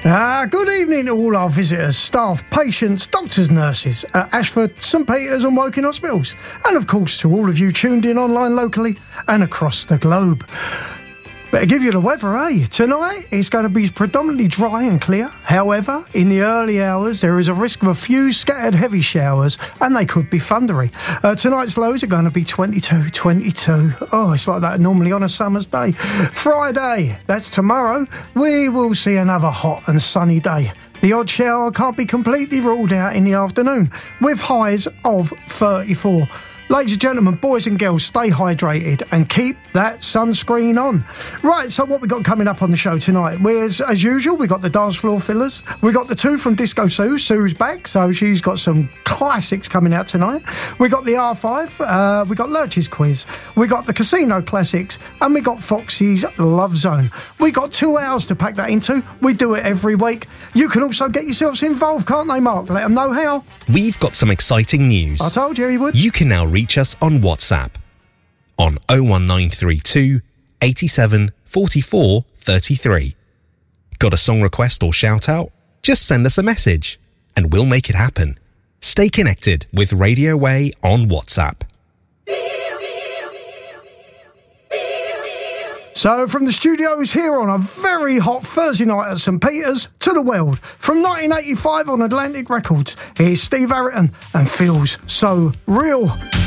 Good evening to all our visitors, staff, patients, doctors, nurses at Ashford, St Peter's and Woking Hospitals, and of course to all of you tuned in online locally and across the globe. Better give you the weather, eh? Tonight it's going to be predominantly dry and clear. However, in the early hours there is a risk of a few scattered heavy showers and they could be thundery. Tonight's lows are going to be 22. Oh, it's like that normally on a summer's day. Friday, that's tomorrow, we will see another hot and sunny day. The odd shower can't be completely ruled out in the afternoon, with highs of 34. Ladies and gentlemen, boys and girls, stay hydrated and keep that sunscreen on. Right, so what we got coming up on the show tonight? As usual, we got the dance floor fillers. We got the two from Disco Sue. Sue's back, so she's got some classics coming out tonight. We got the R5. We got Lurch's quiz. We got the casino classics, and we got Foxy's Love Zone. We got 2 hours to pack that into. We do it every week. You can also get yourselves involved, can't they, Mark? Let them know how. We've got some exciting news. I told you he would. You can now reach us on WhatsApp on 01932 87 44 33. Got a song request or shout out? Just send us a message and we'll make it happen. Stay connected with Radio Way on WhatsApp. So from the studios here on a very hot Thursday night at St Peter's to the world, from 1985 on Atlantic Records, here's Steve Harrington and Feels So Real.